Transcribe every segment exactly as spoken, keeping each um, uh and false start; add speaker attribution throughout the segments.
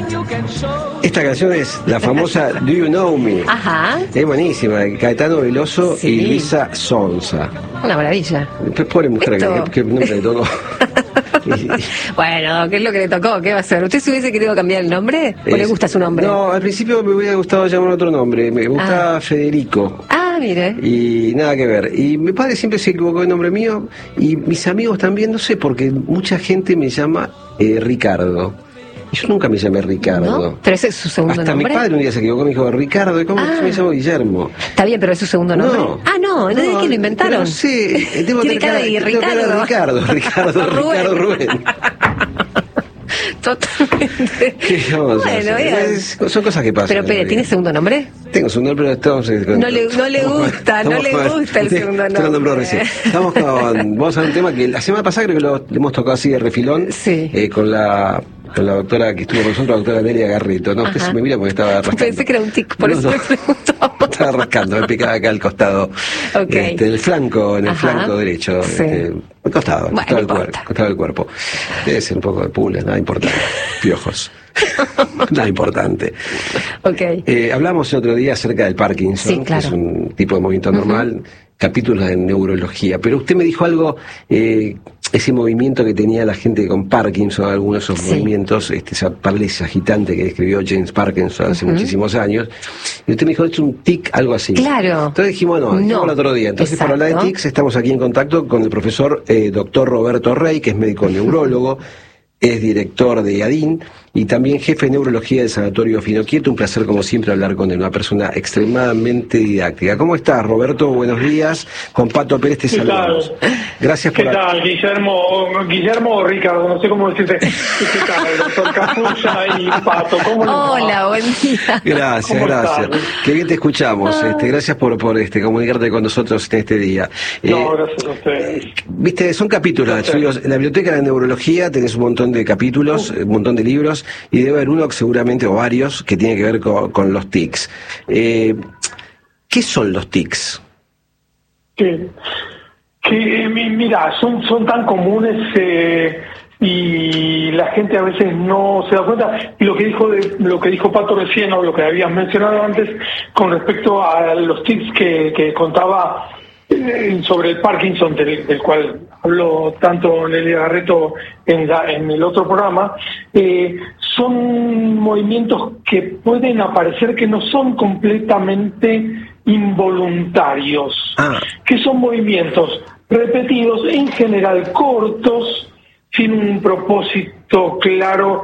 Speaker 1: Esta canción es la famosa Do You Know Me.
Speaker 2: Ajá.
Speaker 1: Es buenísima, Caetano Veloso
Speaker 2: Sí.
Speaker 1: y Luisa Sonza.
Speaker 2: Una maravilla.
Speaker 1: Pues pobre mujer
Speaker 2: Esto.
Speaker 1: que, que nombre de todo.
Speaker 2: Bueno, ¿qué es lo que le tocó? ¿Qué va a hacer? ¿Usted se hubiese querido cambiar el nombre? ¿O le gusta su nombre?
Speaker 1: No, al principio me hubiera gustado llamar otro nombre. Me gustaba
Speaker 2: Ah.
Speaker 1: Federico.
Speaker 2: Ah, mire.
Speaker 1: Y nada que ver. Y mi padre siempre se equivocó en nombre mío. Y mis amigos también, no sé, porque mucha gente me llama eh, Ricardo. Y yo nunca me llamé Ricardo.
Speaker 2: ¿No? ¿Pero ese es su segundo
Speaker 1: Hasta
Speaker 2: nombre?
Speaker 1: mi padre un día se equivocó, me dijo Ricardo. ¿Y cómo
Speaker 2: Ah.
Speaker 1: yo me llamo Guillermo?
Speaker 2: Está bien, pero es su segundo nombre.
Speaker 1: No.
Speaker 2: Ah, no, no, ¿de qué lo inventaron?
Speaker 1: No sé, tengo
Speaker 2: Tiene cara de
Speaker 1: tengo cara de
Speaker 2: Ricardo.
Speaker 1: Ricardo, Ricardo,
Speaker 2: Rubén.
Speaker 1: Ricardo Rubén.
Speaker 2: Totalmente.
Speaker 1: ¿Qué vamos a
Speaker 2: Bueno,
Speaker 1: hacer?
Speaker 2: bien.
Speaker 1: Es- son cosas que pasan.
Speaker 2: Pero,
Speaker 1: en la
Speaker 2: Pere,
Speaker 1: vida.
Speaker 2: ¿tiene segundo nombre?
Speaker 1: Tengo su nombre, pero estamos...
Speaker 2: No le- no le gusta, no le gusta el segundo
Speaker 1: Usted lo nombró
Speaker 2: nombre.
Speaker 1: recién. Estamos con... Vamos a ver un tema que la semana pasada creo que lo, lo hemos tocado así de refilón.
Speaker 2: Sí.
Speaker 1: eh, con la... Con la doctora que estuvo con nosotros, la doctora Nelia Garrito. No, usted
Speaker 2: Ajá.
Speaker 1: se me mira porque estaba rascando.
Speaker 2: Pensé que era un tic, por
Speaker 1: No,
Speaker 2: eso
Speaker 1: no.
Speaker 2: me preguntaba.
Speaker 1: Estaba rascando, me picaba acá al costado.
Speaker 2: Ok.
Speaker 1: Este, el flanco, en el
Speaker 2: Ajá.
Speaker 1: flanco derecho.
Speaker 2: Sí.
Speaker 1: Este, al costado, al
Speaker 2: Bueno,
Speaker 1: costado del
Speaker 2: no
Speaker 1: cuerpo,
Speaker 2: importa.
Speaker 1: costado del cuerpo. Debe ser un poco de pula, nada importante. Piojos. Nada importante.
Speaker 2: Ok.
Speaker 1: Eh, hablamos el otro día acerca del Parkinson,
Speaker 2: Sí, claro.
Speaker 1: que es un tipo de movimiento normal, capítulos de neurología. Pero usted me dijo algo, eh, ese movimiento que tenía la gente con Parkinson, algunos de esos
Speaker 2: Sí.
Speaker 1: movimientos, este, esa parálisis agitante que describió James Parkinson hace
Speaker 2: Ujú.
Speaker 1: muchísimos años. Y usted me dijo, es un tic, algo así.
Speaker 2: Claro.
Speaker 1: Entonces dijimos, no, dijimos
Speaker 2: No.
Speaker 1: el otro día. Entonces,
Speaker 2: Exacto.
Speaker 1: para hablar de tics, estamos aquí en contacto con el profesor eh, doctor Roberto Rey, que es médico neurólogo, es director de ADIN y también jefe de neurología del Sanatorio Finoquieto. Un placer, como siempre, hablar con él, una persona extremadamente didáctica. ¿Cómo estás, Roberto? Buenos días. Con Pato Pérez te
Speaker 3: ¿Qué
Speaker 1: saludamos.
Speaker 3: tal?
Speaker 1: Gracias
Speaker 3: ¿Qué
Speaker 1: por...
Speaker 3: tal, Guillermo? O- Guillermo o Ricardo, no sé cómo decirte. ¿Qué tal, doctor Capucha y Pato? ¿Cómo les va?
Speaker 2: Hola, buen día.
Speaker 1: Gracias,
Speaker 3: ¿Cómo
Speaker 1: gracias.
Speaker 3: estás?
Speaker 1: Qué bien te escuchamos. Este, gracias por, por este, comunicarte con nosotros en este día.
Speaker 3: No,
Speaker 1: Eh,
Speaker 3: gracias a ustedes.
Speaker 1: Viste, son capítulos,
Speaker 3: Gracias.
Speaker 1: estudios. En la biblioteca de la neurología tenés un montón de capítulos, un montón de libros, y debe haber uno seguramente, o varios, que tiene que ver con, con los tics. Eh, ¿Qué son los tics?
Speaker 3: Que, que eh, mi- mira, son, son tan comunes eh, y la gente a veces no se da cuenta. Y lo que dijo de, lo que dijo Pato recién, o lo que habías mencionado antes, con respecto a los tics que, que contaba eh, sobre el Parkinson, del, del cual habló tanto Nelia Garreto en, la- en el otro programa, eh, son movimientos que pueden aparecer que no son completamente involuntarios,
Speaker 1: Ah.
Speaker 3: que son movimientos repetidos, en general cortos, sin un propósito claro,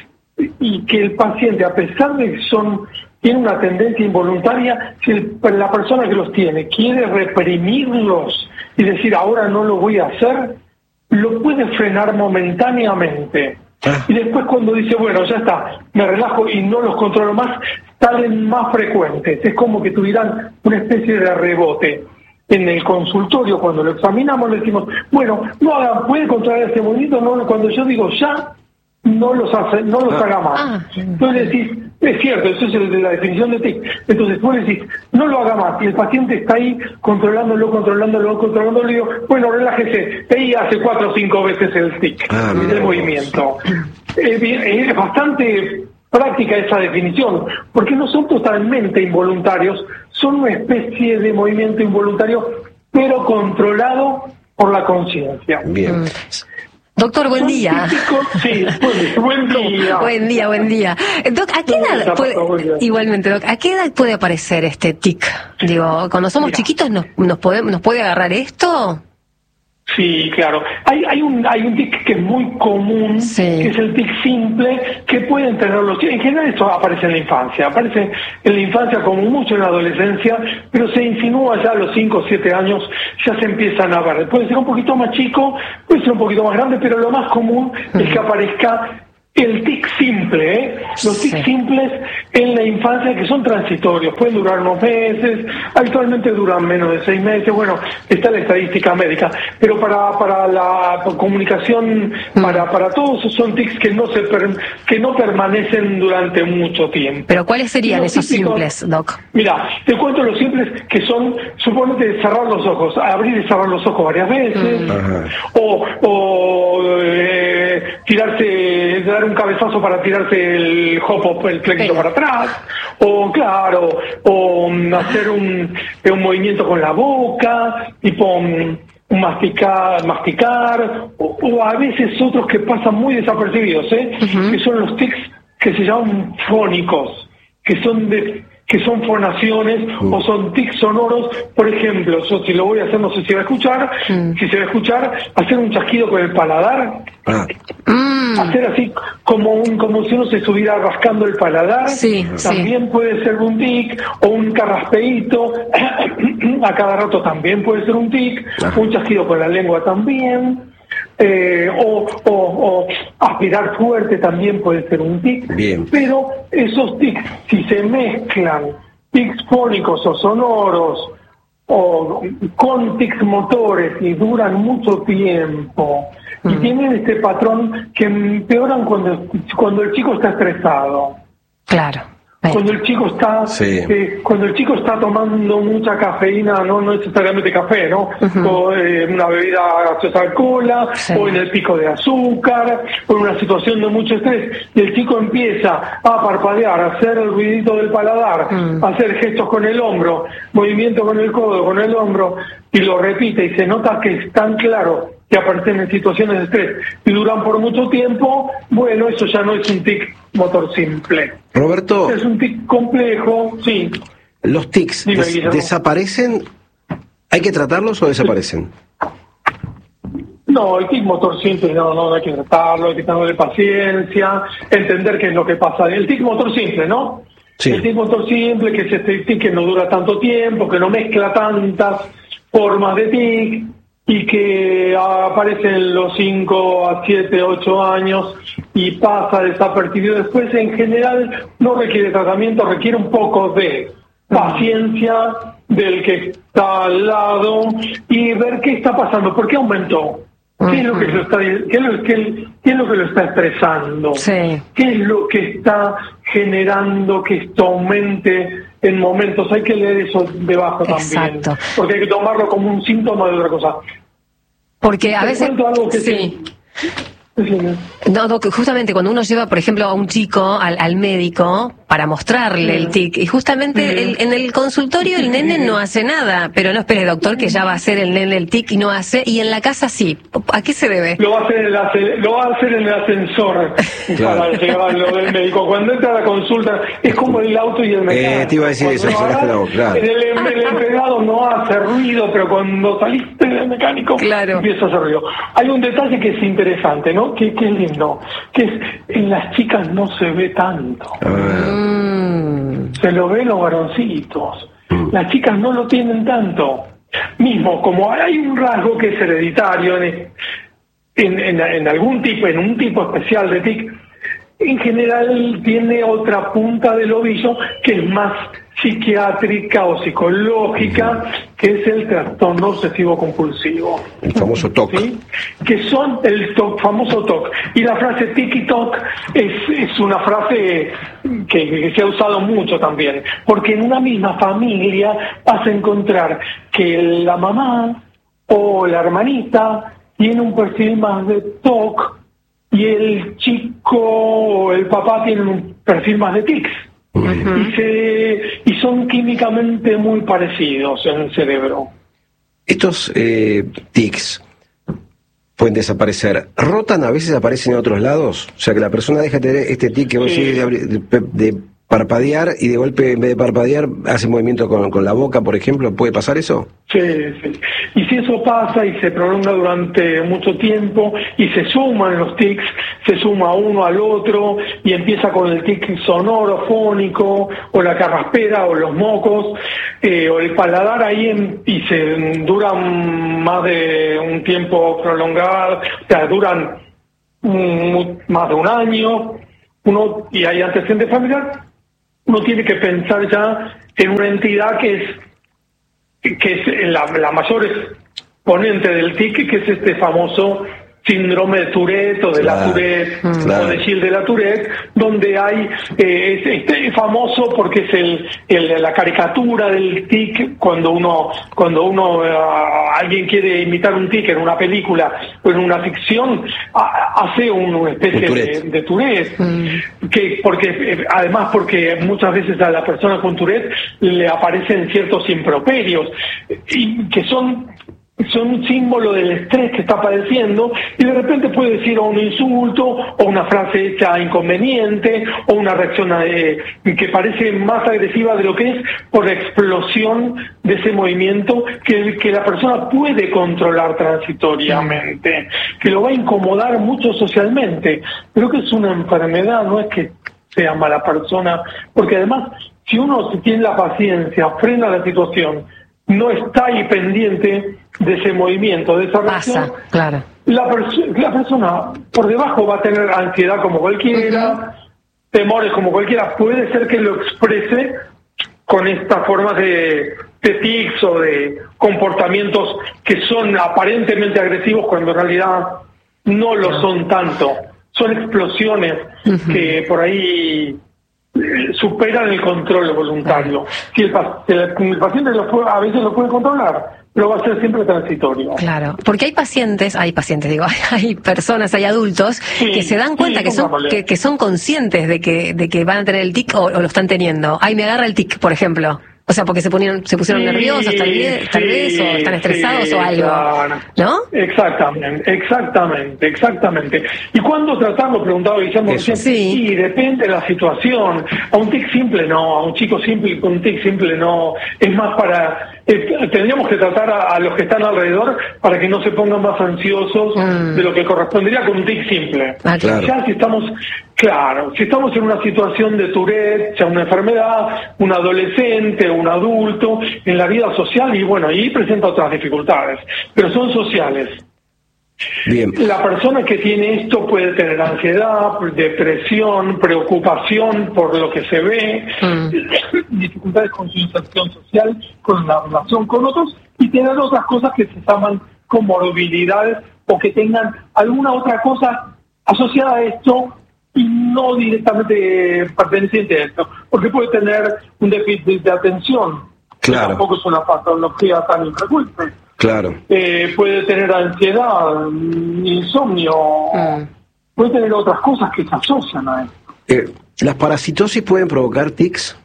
Speaker 3: y que el paciente, a pesar de que son tiene una tendencia involuntaria, si el- la persona que los tiene quiere reprimirlos y decir ahora no lo voy a hacer, lo puede frenar momentáneamente.
Speaker 1: Ah.
Speaker 3: Y después cuando dice, bueno, ya está, me relajo y no los controlo más, salen más frecuentes. Es como que tuvieran una especie de rebote. En el consultorio, cuando lo examinamos, le decimos, bueno, no haga, puede controlar ese movimiento, no, cuando yo digo ya, no los hace, no los
Speaker 1: Ah.
Speaker 3: haga más.
Speaker 2: Ah.
Speaker 3: Entonces decís, es cierto, eso es el de la definición de tic. Entonces vos decís, no lo haga más, y el paciente está ahí controlándolo, controlándolo, controlándolo, y digo, bueno, relájese, ahí hace cuatro o cinco veces el tic,
Speaker 1: Ah, mira
Speaker 3: el
Speaker 1: vos.
Speaker 3: movimiento. Es, bien- es bastante práctica esa definición, porque no son totalmente involuntarios, son una especie de movimiento involuntario, pero controlado por la conciencia.
Speaker 1: Bien.
Speaker 2: Doctor, buen
Speaker 3: Son
Speaker 2: día.
Speaker 3: típicos- sí, buen, buen día.
Speaker 2: Buen día, buen día. Doc, ¿a qué
Speaker 3: ¿Cómo
Speaker 2: edad
Speaker 3: está,
Speaker 2: puede,
Speaker 3: Pato? Buen día.
Speaker 2: igualmente, Doc, ¿a qué edad puede aparecer este tic? Digo, cuando somos
Speaker 3: Mira.
Speaker 2: chiquitos nos, nos podemos, nos puede agarrar esto.
Speaker 3: Sí, claro. Hay, hay un hay un tic que es muy común,
Speaker 2: Sí.
Speaker 3: que es el tic simple, que pueden tener los chicos. En general esto aparece en la infancia, aparece en la infancia como mucho en la adolescencia, pero se insinúa ya a los cinco o siete años, ya se empiezan a ver. Puede ser un poquito más chico, puede ser un poquito más grande, pero lo más común es que aparezca el tic simple, ¿eh? Los tics
Speaker 2: Sí.
Speaker 3: simples en la infancia, que son transitorios, pueden durar unos meses, habitualmente duran menos de seis meses, bueno, está la estadística médica, pero para para la comunicación, para para todos son tics que no se per- que no permanecen durante mucho tiempo.
Speaker 2: Pero ¿cuáles serían
Speaker 3: Los
Speaker 2: esos
Speaker 3: típicos-
Speaker 2: simples, Doc?
Speaker 3: Mira, te cuento los simples que son, suponete cerrar los ojos, abrir y cerrar los ojos varias veces,
Speaker 1: Ajá.
Speaker 3: o, o eh, tirarse, dar un cabezazo para tirarse el, el hop hop, el flequito para atrás, o claro, o um, hacer un, un movimiento con la boca, tipo um, masticar, masticar, o, o a veces otros que pasan muy desapercibidos, ¿eh? Uh-huh. Que son los tics que se llaman fónicos, que son de que son fonaciones uh. o son tics sonoros. Por ejemplo, yo si lo voy a hacer, no sé si va a escuchar, mm. si se va a escuchar, hacer un chasquido con el paladar, ah. mm. hacer así como un como si uno se estuviera rascando el paladar,
Speaker 2: sí,
Speaker 3: también sí. puede ser un tic, o un carraspeíto, a cada rato también puede ser un tic, ah. un chasquido con la lengua también. Eh, o, o, o aspirar fuerte también puede ser un tic.
Speaker 1: Bien.
Speaker 3: Pero esos tics, si se mezclan tics fónicos o sonoros o con tics motores y duran mucho tiempo mm. y tienen este patrón que empeoran cuando, cuando el chico está estresado.
Speaker 2: Claro.
Speaker 3: Cuando el chico está sí. eh, cuando el chico está tomando mucha cafeína, no, no necesariamente café, ¿no? Uh-huh. O eh, una bebida gaseosa de cola, sí. o en el pico de azúcar, o en una situación de mucho estrés, y el chico empieza a parpadear, a hacer el ruidito del paladar, uh-huh. a hacer gestos con el hombro, movimiento con el codo, con el hombro, y lo repite, y se nota que es tan claro que aparecen en situaciones de estrés y duran por mucho tiempo, bueno, eso ya no es un tic motor simple.
Speaker 1: Roberto.
Speaker 3: Es un tic complejo, sí.
Speaker 1: ¿Los tics
Speaker 3: Dime,
Speaker 1: des- desaparecen? ¿Hay que tratarlos o desaparecen?
Speaker 3: No, el tic motor simple no, no, no hay que tratarlo, hay que tenerle paciencia, entender qué es lo que pasa. El tic motor simple, ¿no? Sí. El tic motor simple, que es este tic que no dura tanto tiempo, que no mezcla tantas formas de tic, y que aparece en los cinco a siete, ocho años y pasa desapercibido después, en general no requiere tratamiento, requiere un poco de paciencia del que está al lado y ver qué está pasando, por qué aumentó, qué es lo que lo está, qué es lo, qué, qué es lo que lo está estresando,
Speaker 2: sí.
Speaker 3: qué es lo que está generando que esto aumente en momentos. Hay que leer eso debajo también.
Speaker 2: Exacto.
Speaker 3: Porque hay que tomarlo como un síntoma de otra cosa.
Speaker 2: Porque a
Speaker 3: Te
Speaker 2: veces...
Speaker 3: algo que
Speaker 2: sí.
Speaker 3: Sí.
Speaker 2: No, no, que justamente cuando uno lleva, por ejemplo, a un chico al, al médico para mostrarle sí. el tic, y justamente sí. el, en el consultorio el nene no hace nada, pero no espere, doctor, que ya va a hacer el nene el tic y no hace, y en la casa sí. ¿A qué se debe?
Speaker 3: Lo va a hacer en el, ascensor, lo va a hacer en el ascensor claro. para llevarlo del médico. Cuando entra a la consulta, es como el auto y el mecánico.
Speaker 1: Eh, te iba a decir eso,
Speaker 3: no claro. El, el empleado no hace ruido, pero cuando saliste del mecánico
Speaker 2: claro.
Speaker 3: empieza a hacer ruido. Hay un detalle que es interesante, ¿no? Que, que es lindo, que es en las chicas no se ve tanto.
Speaker 2: Mm.
Speaker 3: Se lo ven los varoncitos. Mm. Las chicas no lo tienen tanto. Mismo, como hay un rasgo que es hereditario en, en, en, en algún tipo, en un tipo especial de tic, en general tiene otra punta del ovillo que es más psiquiátrica o psicológica, que es el trastorno obsesivo compulsivo.
Speaker 1: El famoso T O C.
Speaker 3: ¿Sí? Que son el to- famoso T O C. Y la frase tiki toc es, es una frase que, que se ha usado mucho también, porque en una misma familia vas a encontrar que la mamá o la hermanita tiene un perfil más de T O C y el chico o el papá tiene un perfil más de tics. Uh-huh. Y, se, y son químicamente muy parecidos en el cerebro.
Speaker 1: Estos eh, tics pueden desaparecer. ¿Rotan a veces aparecen en otros lados? O sea, que la persona deja de tener este tic que vos
Speaker 3: sí.
Speaker 1: decís de, de, de parpadear y de golpe, en vez de parpadear, hace movimiento con, con la boca, por ejemplo. ¿Puede pasar eso?
Speaker 3: Sí, sí. Y si eso pasa y se prolonga durante mucho tiempo y se suman los tics, se suma uno al otro y empieza con el tic sonoro, fónico, o la carraspera, o los mocos, eh, o el paladar ahí en, y se duran más de un tiempo prolongado, o sea, duran un, más de un año, uno y hay antecedentes familiares, uno tiene que pensar ya en una entidad que es que es la, la mayor exponente del tic, que es este famoso síndrome de Tourette o de
Speaker 1: claro,
Speaker 3: la Tourette
Speaker 1: claro.
Speaker 3: o de Gilles de la Tourette, donde hay, eh, es, este es famoso porque es el, el la caricatura del tic, cuando uno, cuando uno uh, alguien quiere imitar un tic en una película o en una ficción, a, hace una especie Tourette. de, de Tourette, mm. que porque eh, además porque muchas veces a la persona con Tourette le aparecen ciertos improperios y que son son un símbolo del estrés que está padeciendo, y de repente puede decir o un insulto o una frase hecha inconveniente o una reacción eh, que parece más agresiva de lo que es, por la explosión de ese movimiento que, que la persona puede controlar transitoriamente, que lo va a incomodar mucho socialmente, pero que es una enfermedad, no es que sea mala persona, porque además si uno tiene la paciencia, frena la situación, no está ahí pendiente de ese movimiento, de esa reacción,
Speaker 2: pasa, claro.
Speaker 3: La, perso- la persona por debajo va a tener ansiedad como cualquiera, uh-huh. temores como cualquiera, puede ser que lo exprese con estas formas de, de tics o de comportamientos que son aparentemente agresivos cuando en realidad no lo no. son tanto, son explosiones uh-huh. que por ahí superan el control voluntario. Si el, el, el paciente lo puede, a veces lo puede controlar, pero va a ser siempre transitorio.
Speaker 2: Claro, porque hay pacientes, hay pacientes, digo, hay personas, hay adultos sí, que se dan cuenta sí, que son que, que son conscientes de que de que van a tener el tic o, o lo están teniendo. Ay, me agarra el tic, por ejemplo. O sea, porque se ponieron, se pusieron sí, nerviosos, tal vez, tal vez, sí, o están estresados sí, o algo, claro. ¿no?
Speaker 3: Exactamente, exactamente, exactamente. ¿Y cuándo tratarlo? Preguntaba Guillermo recién.
Speaker 2: Sí.
Speaker 3: sí, depende de la situación. A un tic simple no, a un chico simple con un tic simple no. Es más para, eh, tendríamos que tratar a, a los que están alrededor para que no se pongan más ansiosos mm. de lo que correspondería con un tic simple.
Speaker 2: Ah, claro.
Speaker 3: Ya si estamos... Claro, si estamos en una situación de Tourette, ya una enfermedad, un adolescente, un adulto, en la vida social, y bueno, ahí presenta otras dificultades, pero son sociales.
Speaker 1: Bien.
Speaker 3: La persona que tiene esto puede tener ansiedad, depresión, preocupación por lo que se ve, mm. dificultades con su inserción social, con la relación con otros, y tener otras cosas que se llaman comorbilidades o que tengan alguna otra cosa asociada a esto y no directamente perteneciente a esto, porque puede tener un déficit de atención,
Speaker 1: claro.
Speaker 3: que tampoco es una patología tan infrecuente.
Speaker 1: Claro.
Speaker 3: Eh, puede tener ansiedad, insomnio, mm. puede tener otras cosas que se asocian a esto.
Speaker 1: Eh, ¿Las parasitosis pueden provocar tics?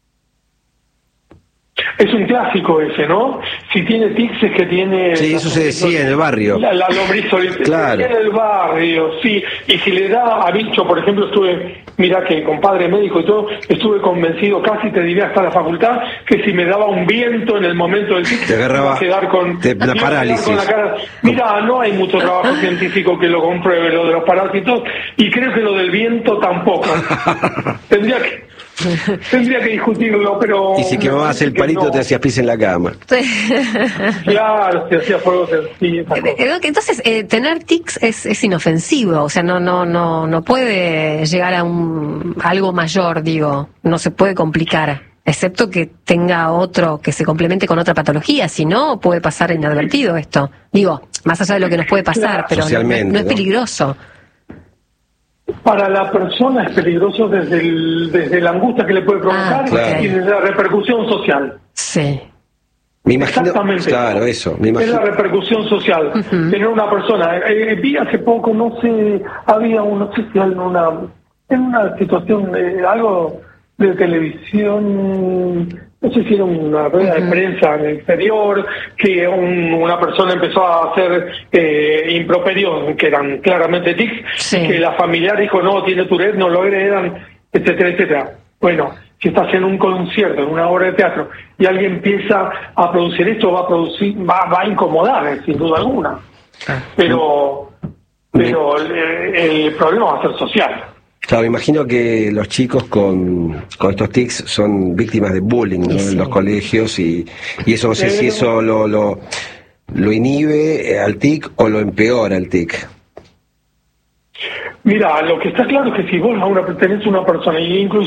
Speaker 3: Es un clásico ese, ¿no? Si tiene tics es que tiene...
Speaker 1: Sí, eso se decía en el barrio.
Speaker 3: La, la lombriz
Speaker 1: claro.
Speaker 3: en el barrio, sí. Y si le da a bicho, por ejemplo, estuve, mira que con padre médico y todo, estuve convencido, casi te diría hasta la facultad, que si me daba un viento en el momento del tic,
Speaker 1: te agarraba,
Speaker 3: iba a quedar con,
Speaker 1: te, la parálisis.
Speaker 3: Con la cara. Mira, no hay mucho trabajo científico que lo compruebe, lo de los parásitos, y creo que lo del viento tampoco. Tendría que... Tendría que discutirlo, pero...
Speaker 1: Y si quemabas el palito no. te hacías pis en la cama.
Speaker 3: Claro, se hacía fuego, sí,
Speaker 2: entonces, eh, tener tics es, es inofensivo, o sea, no no no no puede llegar a un algo mayor, digo, no se puede complicar, excepto que tenga otro, que se complemente con otra patología, si no, puede pasar inadvertido esto. Digo, más allá de lo que nos puede pasar, claro. pero no, no, no es peligroso.
Speaker 3: Para la persona es peligroso desde el, desde la angustia que le puede provocar ah, claro. y desde la repercusión social.
Speaker 2: Sí.
Speaker 1: Me imagino,
Speaker 3: exactamente.
Speaker 1: Claro, eso. Me imagino.
Speaker 3: Es la repercusión social. Uh-huh. Tener una persona. Eh, vi hace poco, no sé, había un, no sé si en una, en una situación, de, algo de televisión, no sé si era una rueda uh-huh. de prensa en el exterior, que un, una persona empezó a hacer eh, improperios que eran claramente tics, sí. que la familiar dijo, no, tiene Tourette, no lo heredan, etcétera, etcétera. Bueno, si estás en un concierto, en una obra de teatro, y alguien empieza a producir esto, va a producir, va, va a incomodar, sin duda alguna. Pero, pero el, el problema va a ser social.
Speaker 1: Claro, me imagino que los chicos con, con estos tics son víctimas de bullying, ¿no? Sí. En los colegios, y, y eso no sé eh, si eso lo, lo, lo inhibe al tic o lo empeora al tic.
Speaker 3: Mira, lo que está claro es que si vos a una, tenés una persona,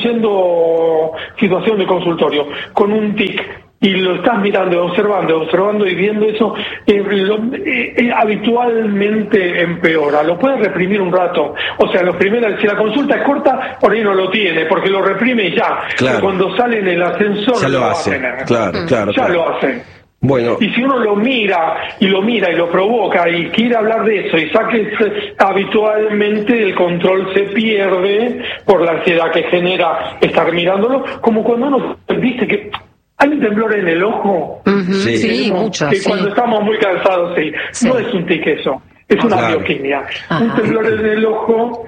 Speaker 3: incluyendo situación de consultorio, con un tic, y lo estás mirando, observando, observando y viendo eso, eh, lo, eh, eh, habitualmente empeora. Lo puede reprimir un rato. O sea, los primeros, si la consulta es corta, por ahí no lo tiene, porque lo reprime y ya.
Speaker 1: Claro.
Speaker 3: Cuando sale en el ascensor
Speaker 1: ya lo,
Speaker 3: lo
Speaker 1: hace.
Speaker 3: va a tener.
Speaker 1: Claro, claro.
Speaker 3: Ya
Speaker 1: claro.
Speaker 3: lo hace.
Speaker 1: Bueno.
Speaker 3: Y si uno lo mira, y lo mira, y lo provoca, y quiere hablar de eso, y saque, habitualmente el control se pierde por la ansiedad que genera estar mirándolo, como cuando uno dice que hay un temblor en el ojo.
Speaker 2: Uh-huh. Sí,
Speaker 3: sí,
Speaker 2: sí mucho.
Speaker 3: Que
Speaker 2: Sí.
Speaker 3: cuando estamos muy cansados, sí. sí. No es un tic eso, es una
Speaker 1: claro.
Speaker 3: bioquímica.
Speaker 2: Ajá.
Speaker 3: Un temblor en el ojo,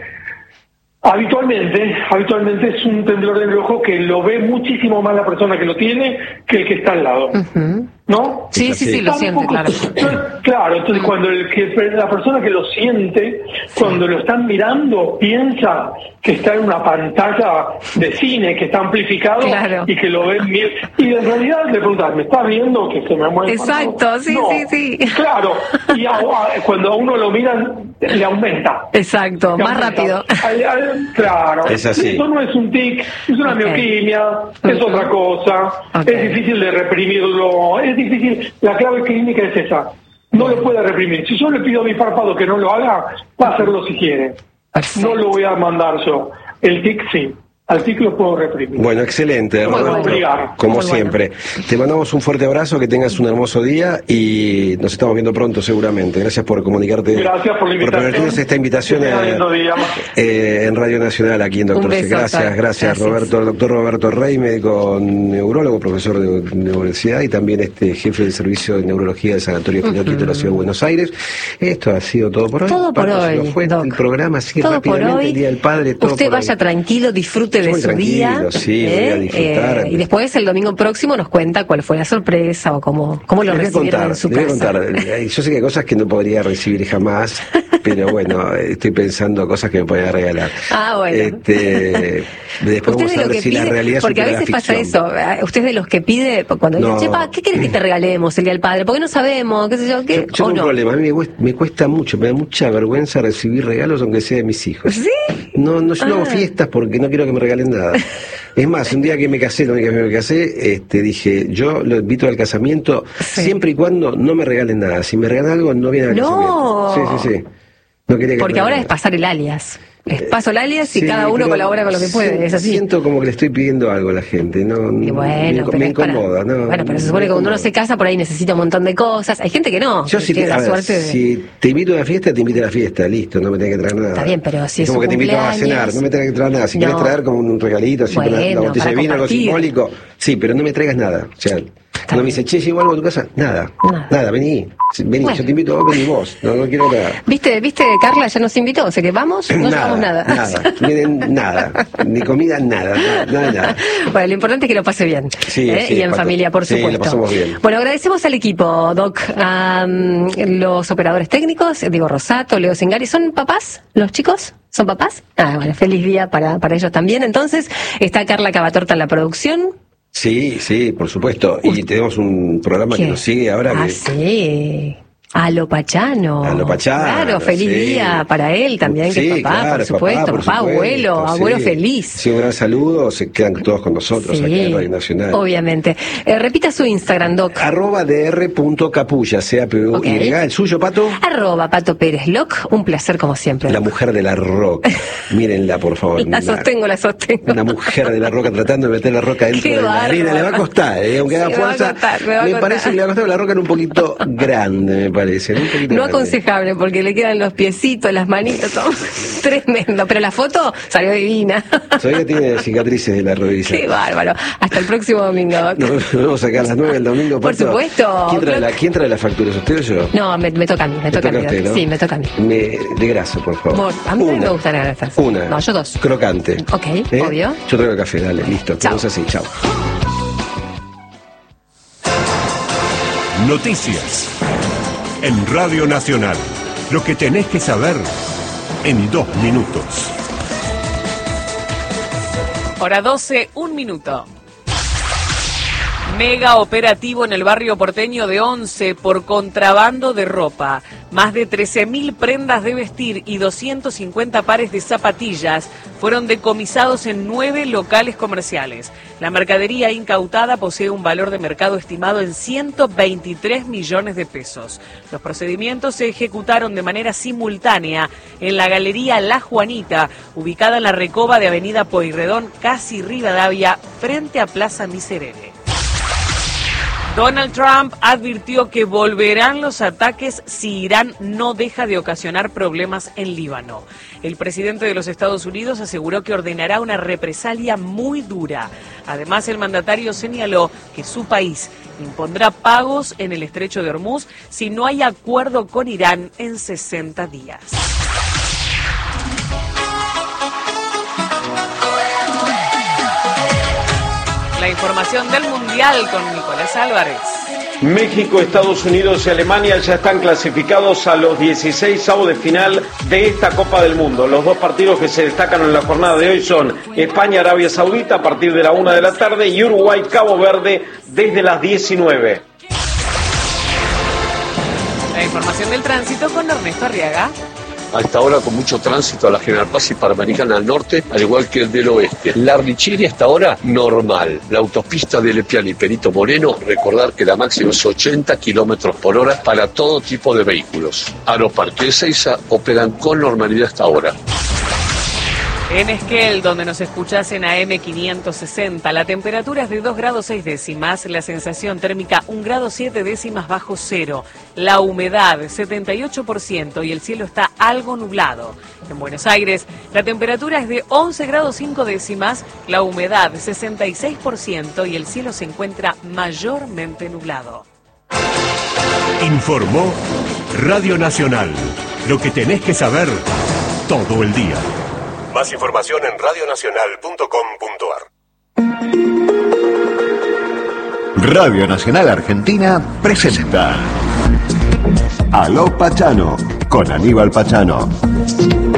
Speaker 3: habitualmente, habitualmente es un temblor en el ojo que lo ve muchísimo más la persona que lo tiene que el que está al lado.
Speaker 2: Uh-huh.
Speaker 3: ¿No?
Speaker 2: Sí, sí, sí, lo siente, claro.
Speaker 3: Claro, entonces cuando el que, la persona que lo siente, cuando lo están mirando, piensa que está en una pantalla de cine, que está amplificado,
Speaker 2: claro.
Speaker 3: y que lo ven bien. Y en realidad le preguntas, ¿me estás viendo que se me mueve?
Speaker 2: Exacto, sí,
Speaker 3: no.
Speaker 2: sí, sí.
Speaker 3: Claro, y a, a, cuando a uno lo miran, le aumenta.
Speaker 2: Exacto,
Speaker 3: le
Speaker 2: más
Speaker 3: aumenta.
Speaker 2: rápido.
Speaker 3: Ay, ay, claro,
Speaker 1: es así.
Speaker 3: Eso no es un tic, es una
Speaker 2: okay.
Speaker 3: bioquímica, es uh-huh. otra cosa, okay. es difícil de reprimirlo, es difícil, la clave clínica es esa, no lo puede reprimir. Si yo le pido a mi párpado que no lo haga, va a hacerlo si quiere.
Speaker 2: Perfecto.
Speaker 3: No lo voy a mandar yo. El tic sí, al tic lo puedo reprimir.
Speaker 1: Bueno, excelente,
Speaker 3: no
Speaker 1: Roberto,
Speaker 3: bueno.
Speaker 1: como
Speaker 2: Muy
Speaker 1: siempre.
Speaker 2: Bueno.
Speaker 1: Te mandamos un fuerte abrazo, que tengas un hermoso día y nos estamos viendo pronto seguramente. Gracias por comunicarte.
Speaker 3: Gracias por la invitación.
Speaker 1: Por permitirnos esta invitación a, eh, en Radio Nacional, aquí en Doctor C. Gracias, gracias, gracias, Roberto. El doctor Roberto Rey, médico neurólogo, profesor de, de universidad y también este jefe del servicio de neurología del Sanatorio Finocchietto uh-huh. de la Ciudad de Buenos Aires. Esto ha sido todo por hoy.
Speaker 2: Todo por
Speaker 1: Paco,
Speaker 2: hoy.
Speaker 1: Fue
Speaker 2: Doc.
Speaker 1: el programa así
Speaker 2: todo
Speaker 1: rápidamente,
Speaker 2: por hoy.
Speaker 1: El Día del Padre. Todo
Speaker 2: Usted
Speaker 1: por
Speaker 2: vaya
Speaker 1: hoy.
Speaker 2: tranquilo, disfrute de
Speaker 1: Muy
Speaker 2: su
Speaker 1: tranquilo,
Speaker 2: día.
Speaker 1: Sí,
Speaker 2: ¿eh?
Speaker 1: voy a disfrutar.
Speaker 2: Eh, y después el domingo próximo nos cuenta cuál fue la sorpresa o cómo, cómo lo recibieron
Speaker 1: contar,
Speaker 2: en su
Speaker 1: le voy
Speaker 2: casa.
Speaker 1: A contar. Yo sé que hay cosas que no podría recibir jamás, pero bueno, estoy pensando cosas que me podría regalar.
Speaker 2: Ah, bueno.
Speaker 1: Este, después vamos a ver si
Speaker 2: pide,
Speaker 1: la realidad
Speaker 2: porque a veces pasa eso. Usted es de los que pide cuando no. dice, Chepa, ¿qué querés que te regalemos el Día del Padre? Porque no sabemos, qué sé yo, qué.
Speaker 1: Yo, yo tengo
Speaker 2: no.
Speaker 1: un problema, a mí me cuesta, me cuesta mucho, me da mucha vergüenza recibir regalos aunque sea de mis hijos.
Speaker 2: ¿Sí?
Speaker 1: No, no, yo
Speaker 2: ah.
Speaker 1: no hago fiestas porque no quiero que me regalen nada. Es más, un día que me casé, la única vez que me casé, este, dije, yo lo invito al casamiento
Speaker 2: sí.
Speaker 1: siempre y cuando no me regalen nada. Si me regalan algo, no viene al
Speaker 2: no.
Speaker 1: casamiento. Sí, sí, sí. No quería que
Speaker 2: porque ahora es pasar el alias. Les paso el alias y
Speaker 1: sí,
Speaker 2: cada uno colabora con lo que puede,
Speaker 1: sí,
Speaker 2: es así.
Speaker 1: Siento como que le estoy pidiendo algo a la gente, no,
Speaker 2: y bueno,
Speaker 1: me, me incomoda,
Speaker 2: para,
Speaker 1: no.
Speaker 2: Bueno, pero se supone que cuando uno se casa por ahí necesita un montón de cosas. Hay gente que no.
Speaker 1: Yo
Speaker 2: que
Speaker 1: si,
Speaker 2: tiene
Speaker 1: te,
Speaker 2: la
Speaker 1: ver,
Speaker 2: suerte de...
Speaker 1: si te invito a la fiesta, te invito a la fiesta, listo, no me tenés que traer nada.
Speaker 2: Está bien, pero si
Speaker 1: es
Speaker 2: es
Speaker 1: como que te invito a cenar, no me tenés que traer nada. Si no. querés traer como un regalito, así
Speaker 2: bueno,
Speaker 1: una, una botella de vino, algo simbólico, sí, pero no me traigas nada. O sea, cuando me dice, che, llevo algo a tu casa, nada, nada, nada vení, vení, bueno. yo te invito a vos, vení vos, no, no quiero nada.
Speaker 2: ¿Viste, viste, Carla ya nos invitó, o sea que vamos, no
Speaker 1: nada,
Speaker 2: llevamos nada.
Speaker 1: Nada, miren, nada, ni comida, nada, nada, nada.
Speaker 2: Bueno, lo importante es que lo pase bien,
Speaker 1: sí,
Speaker 2: ¿eh?
Speaker 1: sí,
Speaker 2: y en
Speaker 1: Pato.
Speaker 2: familia, por
Speaker 1: sí,
Speaker 2: supuesto.
Speaker 1: Lo pasamos bien.
Speaker 2: Bueno, agradecemos al equipo, Doc, a um, los operadores técnicos, Diego Rosato, Leo Singari, ¿son papás los chicos? ¿Son papás? Ah, bueno, feliz día para, para ellos también. Entonces, está Carla Cavatorta en la producción.
Speaker 1: Sí, sí, por supuesto. Y tenemos un programa ¿Qué? que nos sigue ahora.
Speaker 2: Ah,
Speaker 1: que...
Speaker 2: sí. A lo Pachano.
Speaker 1: A lo Pachano.
Speaker 2: Claro, feliz
Speaker 1: sí.
Speaker 2: día para él también,
Speaker 1: sí,
Speaker 2: que es papá,
Speaker 1: claro,
Speaker 2: por supuesto.
Speaker 1: Papá, por
Speaker 2: papá
Speaker 1: supuesto,
Speaker 2: abuelo,
Speaker 1: sí.
Speaker 2: abuelo feliz.
Speaker 1: Sí, un gran saludo. Se quedan todos con nosotros
Speaker 2: sí,
Speaker 1: aquí en Radio Nacional.
Speaker 2: Obviamente. Eh, repita su Instagram, Doc.
Speaker 1: Arroba dr.capulla, C A P U Y. Okay. ¿El suyo, Pato?
Speaker 2: Arroba Pato Pérez Loc. Un placer como siempre.
Speaker 1: La mujer de la roca. Mírenla, por favor.
Speaker 2: la una, sostengo, la sostengo.
Speaker 1: Una mujer de la roca tratando de meter la roca dentro Qué de la harina. Le va a costar, ¿eh? Aunque haga fuerza. Me, me parece que le va a costar, la roca era un poquito grande, me parece. Un poquito
Speaker 2: no aconsejable porque le quedan los piecitos, las manitas, todo tremendo. Pero la foto salió divina.
Speaker 1: Todavía tiene cicatrices de la rodilla.
Speaker 2: Qué bárbaro. Hasta el próximo domingo.
Speaker 1: Nos vamos a sacar a las nueve el domingo.
Speaker 2: Por
Speaker 1: Pato.
Speaker 2: supuesto.
Speaker 1: ¿Quién trae, la, ¿Quién trae las facturas? ¿Usted o yo?
Speaker 2: No, me, me toca a mí. Me, me toca, toca a mí. Usted, ¿no? Sí, me toca a mí.
Speaker 1: Me, de grasa, por favor.
Speaker 2: Por, a mí una, me gustan las grasas.
Speaker 1: Una.
Speaker 2: No, yo dos.
Speaker 1: Crocante.
Speaker 2: Ok,
Speaker 1: ¿Eh?
Speaker 2: obvio.
Speaker 1: Yo traigo el café, dale, listo.
Speaker 2: Chao.
Speaker 1: Vamos así, chao.
Speaker 4: Noticias. En Radio Nacional. Lo que tenés que saber en dos minutos.
Speaker 5: Hora doce, un minuto. Mega operativo en el barrio porteño de Once por contrabando de ropa. Más de trece mil prendas de vestir y doscientos cincuenta pares de zapatillas fueron decomisados en nueve locales comerciales. La mercadería incautada posee un valor de mercado estimado en ciento veintitrés millones de pesos. Los procedimientos se ejecutaron de manera simultánea en la Galería La Juanita, ubicada en la Recoba de Avenida Pueyrredón, casi Rivadavia, frente a Plaza Miserere. Donald Trump advirtió que volverán los ataques si Irán no deja de ocasionar problemas en Líbano. El presidente de los Estados Unidos aseguró que ordenará una represalia muy dura. Además, el mandatario señaló que su país impondrá pagos en el estrecho de Hormuz si no hay acuerdo con Irán en sesenta días. La información del Mundial con Nicolás Álvarez.
Speaker 6: México, Estados Unidos y Alemania ya están clasificados a los dieciséis avos de final de esta Copa del Mundo. Los dos partidos que se destacan en la jornada de hoy son España-Arabia Saudita a partir de la una de la tarde y Uruguay-Cabo Verde desde las diecinueve.
Speaker 5: La información del tránsito con Ernesto Arriaga.
Speaker 7: A esta hora con mucho tránsito a la General Paz y Panamericana al norte, al igual que el del oeste. La Richeri a esta hora, normal. La autopista de Lepiane y Perito Moreno, recordar que la máxima es ochenta kilómetros por hora para todo tipo de vehículos. Aeroparque de Ezeiza operan con normalidad hasta ahora.
Speaker 5: En Esquel, donde nos escuchás en A M quinientos sesenta, la temperatura es de dos grados seis décimas, la sensación térmica un grado siete décimas bajo cero, la humedad setenta y ocho por ciento y el cielo está algo nublado. En Buenos Aires, la temperatura es de once grados cinco décimas, la humedad sesenta y seis por ciento y el cielo se encuentra mayormente nublado.
Speaker 4: Informó Radio Nacional. Lo que tenés que saber todo el día. Más información en radio nacional punto com punto a r.
Speaker 8: Radio Nacional Argentina presenta Aló Pachano con Aníbal Pachano.